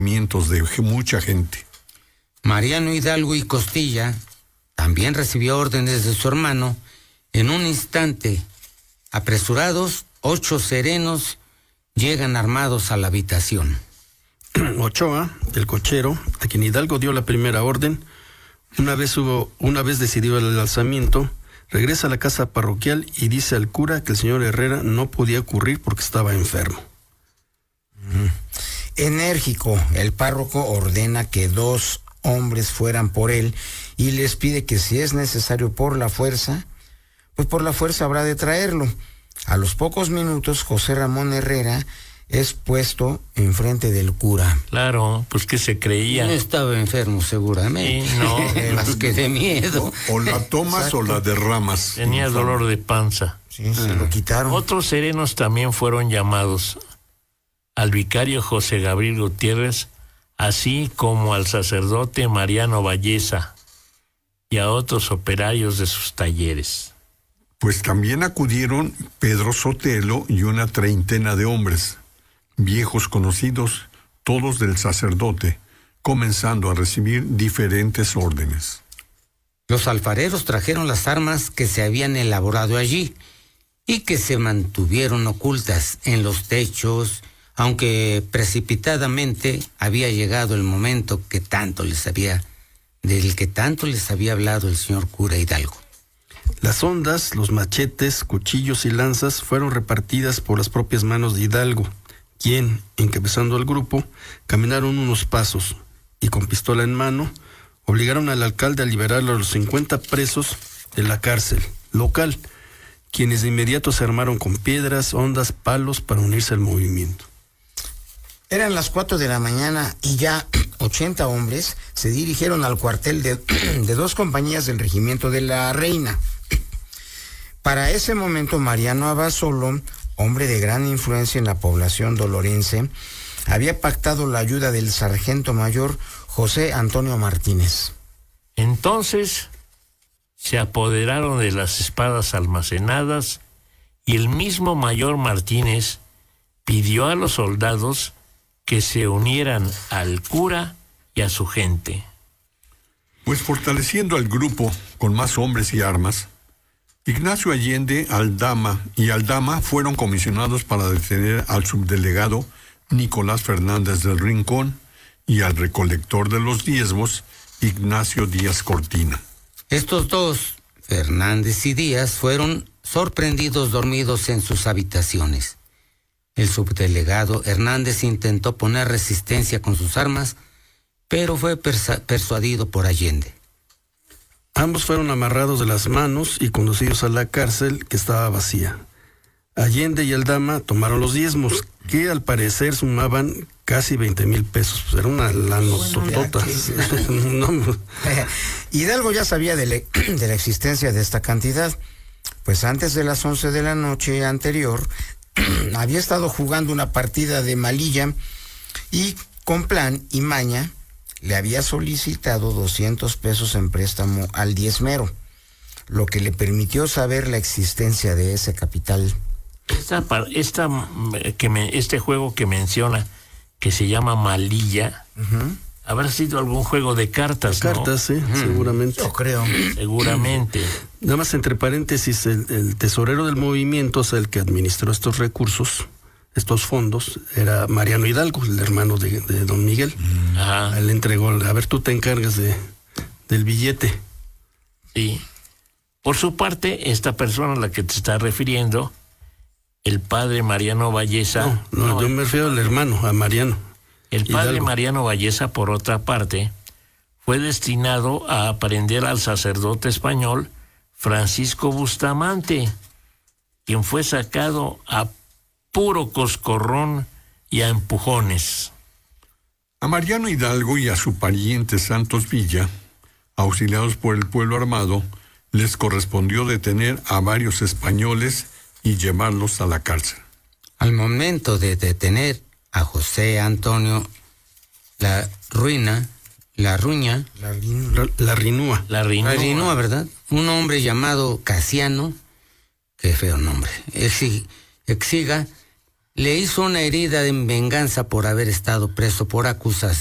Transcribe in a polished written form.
de mucha gente. Mariano Hidalgo y Costilla también recibió órdenes de su hermano. En un instante, apresurados, 8 serenos llegan armados a la habitación. Ochoa, el cochero, a quien Hidalgo dio la primera orden, una vez decidido el alzamiento, regresa a la casa parroquial y dice al cura que el señor Herrera no podía ocurrir porque estaba enfermo. Enérgico, el párroco ordena que 2 hombres fueran por él y les pide que si es necesario por la fuerza, pues por la fuerza habrá de traerlo. A los pocos minutos, José Ramón Herrera es puesto enfrente del cura. Claro, pues que se creía. No estaba enfermo seguramente. Sí, no. Más que de miedo. O la tomas. Exacto. O la derramas. Tenía dolor de panza. Sí, se lo quitaron. Otros serenos también fueron llamados, al vicario José Gabriel Gutiérrez, así como al sacerdote Mariano Valleza y a otros operarios de sus talleres. Pues también acudieron Pedro Sotelo y una 30 de hombres, viejos conocidos, todos del sacerdote, comenzando a recibir diferentes órdenes. Los alfareros trajeron las armas que se habían elaborado allí y que se mantuvieron ocultas en los techos, aunque precipitadamente había llegado el momento del que tanto les había hablado el señor cura Hidalgo. Las hondas, los machetes, cuchillos y lanzas fueron repartidas por las propias manos de Hidalgo, quien, encabezando al grupo, caminaron unos pasos y con pistola en mano, obligaron al alcalde a liberar a los 50 presos de la cárcel local, quienes de inmediato se armaron con piedras, hondas, palos para unirse al movimiento. Eran las 4 de la mañana y ya 80 hombres se dirigieron al cuartel de 2 compañías del regimiento de la Reina. Para ese momento, Mariano Abasolo, hombre de gran influencia en la población dolorense, había pactado la ayuda del sargento mayor José Antonio Martínez. Entonces se apoderaron de las espadas almacenadas y el mismo mayor Martínez pidió a los soldados que se unieran al cura y a su gente. Pues fortaleciendo al grupo con más hombres y armas, Ignacio Allende, Aldama fueron comisionados para detener al subdelegado Nicolás Fernández del Rincón y al recolector de los diezmos, Ignacio Díaz Cortina. Estos 2, Fernández y Díaz, fueron sorprendidos dormidos en sus habitaciones. El subdelegado Hernández intentó poner resistencia con sus armas, pero fue persuadido por Allende. Ambos fueron amarrados de las manos y conducidos a la cárcel, que estaba vacía. Allende y Aldama tomaron los diezmos, que al parecer sumaban casi 20,000 pesos. Era una lanototota. No. Hidalgo ya sabía de la existencia de esta cantidad, pues antes de las 11 de la noche anterior había estado jugando una partida de malilla y con plan y maña le había solicitado 200 pesos en préstamo al diezmero, lo que le permitió saber la existencia de ese capital. Este juego que menciona, que se llama malilla, habrá sido algún juego de cartas, ¿no? Cartas, sí, seguramente. Yo creo. Seguramente. Nada más entre paréntesis, el tesorero del movimiento, o sea, el que administró estos recursos, estos fondos, era Mariano Hidalgo, el hermano de don Miguel. Ajá. Él le entregó, a ver, tú te encargas del billete. Sí. Por su parte, esta persona a la que te estás refiriendo, el padre Mariano Valleza... No, yo me refiero al hermano, a Mariano. El padre Hidalgo. Mariano Valleza, por otra parte, fue destinado a aprender al sacerdote español Francisco Bustamante, quien fue sacado a puro coscorrón y a empujones. A Mariano Hidalgo y a su pariente Santos Villa, auxiliados por el pueblo armado, les correspondió detener a varios españoles y llevarlos a la cárcel. Al momento de detener a José Antonio La Rinúa, ¿verdad? Un hombre llamado Casiano, qué feo nombre, Exiga, le hizo una herida en venganza por haber estado preso por acusación